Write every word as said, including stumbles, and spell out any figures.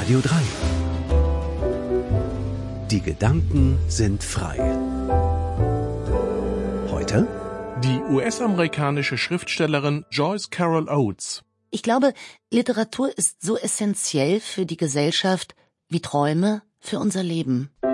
Radio drei. Die Gedanken sind frei. Heute die U S-amerikanische Schriftstellerin Joyce Carol Oates. Ich glaube, Literatur ist so essentiell für die Gesellschaft wie Träume für unser Leben.